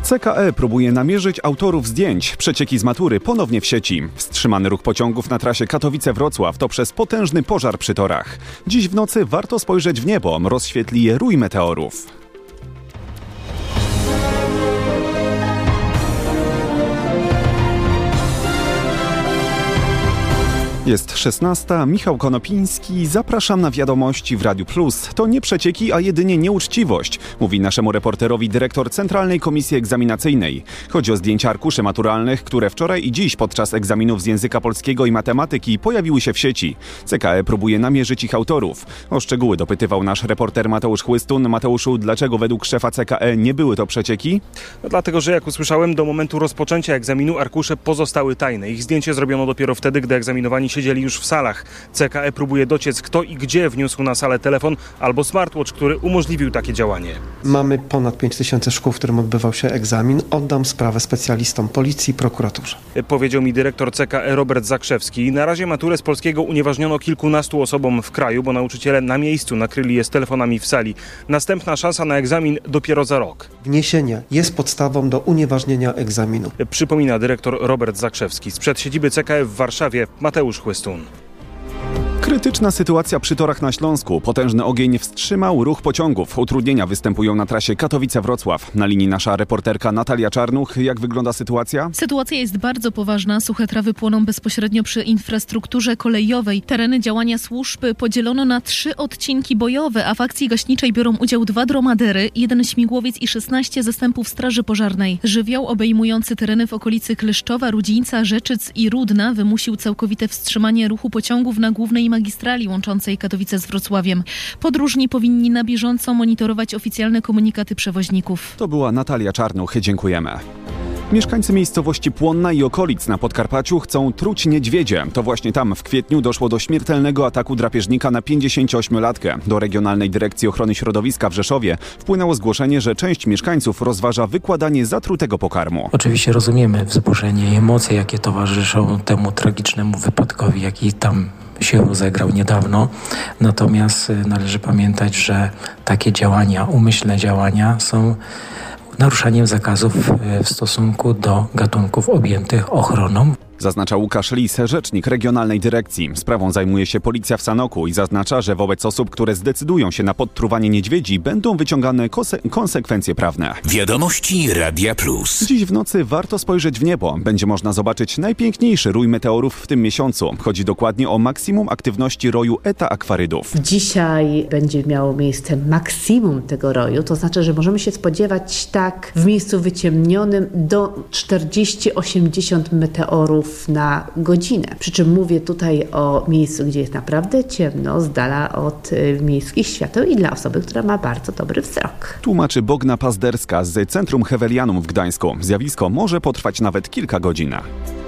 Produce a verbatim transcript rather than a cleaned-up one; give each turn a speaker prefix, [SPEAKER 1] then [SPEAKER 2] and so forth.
[SPEAKER 1] C K E próbuje namierzyć autorów zdjęć. Przecieki z matury ponownie w sieci. Wstrzymany ruch pociągów na trasie Katowice-Wrocław to przez potężny pożar przy torach. Dziś w nocy warto spojrzeć w niebo. Rozświetli je rój meteorów. Jest szesnasta, Michał Konopiński, zapraszam na wiadomości w Radiu Plus. To nie przecieki, a jedynie nieuczciwość, mówi naszemu reporterowi dyrektor Centralnej Komisji Egzaminacyjnej. Chodzi o zdjęcia arkuszy maturalnych, które wczoraj i dziś podczas egzaminów z języka polskiego i matematyki pojawiły się w sieci. C K E próbuje namierzyć ich autorów. O szczegóły dopytywał nasz reporter Mateusz Chłystun. Mateuszu, dlaczego według szefa C K E nie były to przecieki?
[SPEAKER 2] No dlatego, że jak usłyszałem, do momentu rozpoczęcia egzaminu arkusze pozostały tajne. Ich zdjęcie zrobiono dopiero wtedy, gdy egzaminowani siedzieli już w salach. C K E próbuje dociec, kto i gdzie wniósł na salę telefon albo smartwatch, który umożliwił takie działanie.
[SPEAKER 3] Mamy ponad pięć tysięcy szkół, w którym odbywał się egzamin. Oddam sprawę specjalistom policji i prokuraturze.
[SPEAKER 2] Powiedział mi dyrektor C K E Robert Zakrzewski. Na razie maturę z polskiego unieważniono kilkunastu osobom w kraju, bo nauczyciele na miejscu nakryli je z telefonami w sali. Następna szansa na egzamin dopiero za rok.
[SPEAKER 3] Wniesienie jest podstawą do unieważnienia egzaminu.
[SPEAKER 2] Przypomina dyrektor Robert Zakrzewski. Sprzed siedziby C K E w Warszawie Mateusz Chłystun.
[SPEAKER 1] Krytyczna sytuacja przy torach na Śląsku. Potężny ogień wstrzymał ruch pociągów. Utrudnienia występują na trasie Katowice-Wrocław. Na linii nasza reporterka Natalia Czarnuch. Jak wygląda sytuacja?
[SPEAKER 4] Sytuacja jest bardzo poważna. Suche trawy płoną bezpośrednio przy infrastrukturze kolejowej. Tereny działania służb podzielono na trzy odcinki bojowe, a w akcji gaśniczej biorą udział dwa dromadery, jeden śmigłowiec i szesnaście zastępów straży pożarnej. Żywioł obejmujący tereny w okolicy Kleszczowa, Rudzińca, Rzeczyc i Rudna wymusił całkowite wstrzymanie ruchu pociągów na głównej magistrali łączącej Katowice z Wrocławiem. Podróżni powinni na bieżąco monitorować oficjalne komunikaty przewoźników.
[SPEAKER 1] To była Natalia Czarnuch. Dziękujemy. Mieszkańcy miejscowości Płonna i okolic na Podkarpaciu chcą truć niedźwiedzie. To właśnie tam w kwietniu doszło do śmiertelnego ataku drapieżnika na pięćdziesięcioośmiolatkę. Do Regionalnej Dyrekcji Ochrony Środowiska w Rzeszowie wpłynęło zgłoszenie, że część mieszkańców rozważa wykładanie zatrutego pokarmu.
[SPEAKER 5] Oczywiście rozumiemy wzburzenie i emocje, jakie towarzyszą temu tragicznemu wypadkowi, jaki tam się rozegrał niedawno. Natomiast należy pamiętać, że takie działania, umyślne działania są naruszaniem zakazów w stosunku do gatunków objętych ochroną.
[SPEAKER 1] Zaznacza Łukasz Lis, rzecznik Regionalnej Dyrekcji. Sprawą zajmuje się policja w Sanoku i zaznacza, że wobec osób, które zdecydują się na podtruwanie niedźwiedzi, będą wyciągane kose- konsekwencje prawne.
[SPEAKER 6] Wiadomości Radia Plus.
[SPEAKER 1] Dziś w nocy warto spojrzeć w niebo. Będzie można zobaczyć najpiękniejszy rój meteorów w tym miesiącu. Chodzi dokładnie o maksimum aktywności roju Eta Aquarydów.
[SPEAKER 7] Dzisiaj będzie miało miejsce maksimum tego roju, to znaczy, że możemy się spodziewać tak w miejscu wyciemnionym do czterdzieści do osiemdziesięciu meteorów na godzinę. Przy czym mówię tutaj o miejscu, gdzie jest naprawdę ciemno, z dala od y, miejskich świateł i dla osoby, która ma bardzo dobry wzrok.
[SPEAKER 1] Tłumaczy Bogna Pazderska z Centrum Hewelianum w Gdańsku. Zjawisko może potrwać nawet kilka godzin.